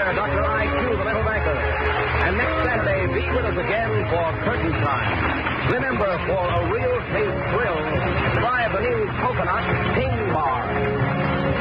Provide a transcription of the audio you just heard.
here, Dr. I.Q., the Metal Banker. And next Saturday, be with us again for Curtain Time. Remember, for a real taste thrill,